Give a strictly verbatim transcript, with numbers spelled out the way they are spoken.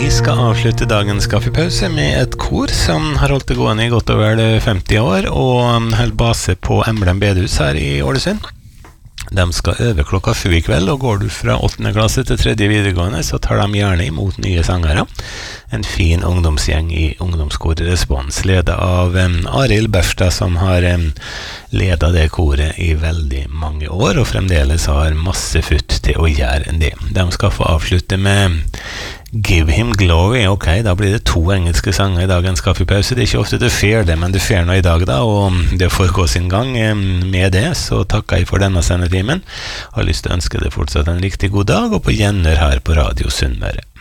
Vi skal avslutte dagens kaffepause med et kor som har holdt det gående i godt og vel femti år, og holdt base på Emblem bedehus her i Ålesund. De skal øve klokka sju i kveld, og går du fra åttende klasse til tredje videregående, så tar de gjerne imot nye sangere. En fin ungdomsgjeng i ungdomskoret Respons, ledet av um, Arild Berstad, som har um, ledet det koret i veldig mange år, og fremdeles har masse futt til å gjøre det. De skal få avslutte med Give Him Glory. Ok, da blir det to engelske sanger i dagens kaffepause. Det er ikke ofte du fer det, men du fer nå i dag da, og det får gå sin gang med det. Så takker jeg for denne sendetimen. Har lyst til å ønske deg fortsatt en riktig god dag, og på gjenhør her på Radio Sunnmøre.